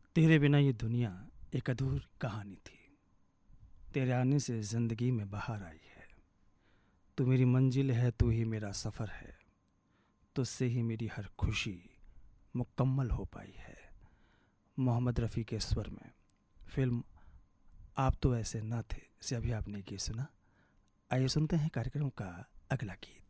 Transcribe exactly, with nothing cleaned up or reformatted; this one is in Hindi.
तेरे बिना ये दुनिया एक अधूरी कहानी थी। तेरे आने से ज़िंदगी में बहार आई है। तू मेरी मंजिल है, तू ही मेरा सफ़र है। तुझसे ही मेरी हर खुशी मुकम्मल हो पाई है। मोहम्मद रफ़ी के स्वर में फिल्म आप तो ऐसे ना थे से अभी आपने गीत सुना। आइए सुनते हैं कार्यक्रम का अगला गीत।